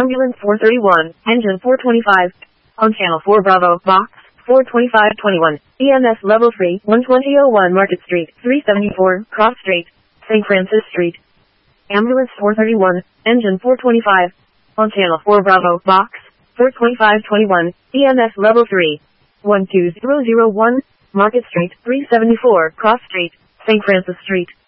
Ambulance 431, engine 425. On channel 4 Bravo, box 42521. EMS level 3, 12001 Market Street, 374, Cross Street, St. Francis Street. Ambulance 431, engine 425. On channel 4 Bravo, box 42521. EMS level 3, 12001 Market Street, 374, Cross Street, St. Francis Street.